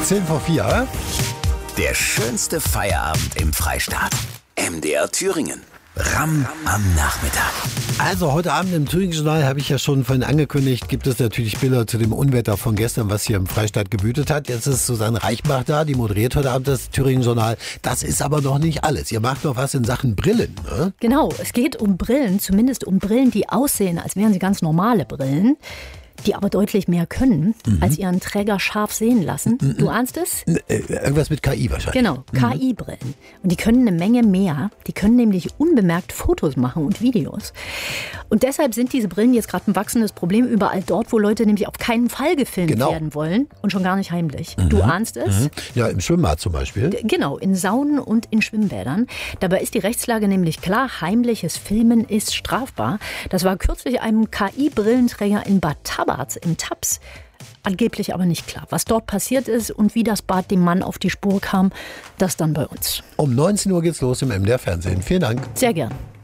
10:04. Der schönste Feierabend im Freistaat. MDR Thüringen. Ramm am Nachmittag. Also heute Abend im Thüringen-Journal, habe ich ja schon vorhin angekündigt, gibt es natürlich Bilder zu dem Unwetter von gestern, was hier im Freistaat gewütet hat. Jetzt ist Susanne Reichenbach da, die moderiert heute Abend das Thüringen-Journal. Das ist aber noch nicht alles. Ihr macht noch was in Sachen Brillen, ne? Genau, es geht um Brillen, zumindest um Brillen, die aussehen, als wären sie ganz normale Brillen, die aber deutlich mehr können, als ihren Träger scharf sehen lassen. Du ahnst es? Irgendwas mit KI wahrscheinlich. Genau, KI-Brillen. Und die können eine Menge mehr. Die können nämlich unbemerkt Fotos machen und Videos. Und deshalb sind diese Brillen jetzt gerade ein wachsendes Problem überall dort, wo Leute nämlich auf keinen Fall gefilmt werden wollen und schon gar nicht heimlich. Du ahnst es? Ja, im Schwimmbad zum Beispiel. Genau, in Saunen und in Schwimmbädern. Dabei ist die Rechtslage nämlich klar, heimliches Filmen ist strafbar. Das war kürzlich einem KI-Brillenträger in Bad Tabarz im Taps angeblich aber nicht klar. Was dort passiert ist und wie das Bad dem Mann auf die Spur kam, das dann bei uns. Um 19 Uhr geht's los im MDR Fernsehen. Vielen Dank. Sehr gern.